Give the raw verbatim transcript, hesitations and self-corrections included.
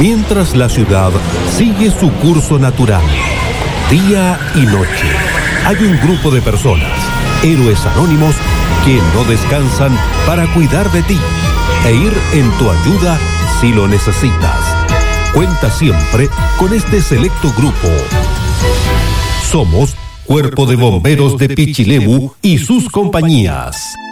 mientras la ciudad sigue su curso natural. Día y noche, hay un grupo de personas, héroes anónimos, que no descansan para cuidar de ti e ir en tu ayuda si lo necesitas. Cuenta siempre con este selecto grupo. Somos Cuerpo de Bomberos de Pichilemu y sus compañías.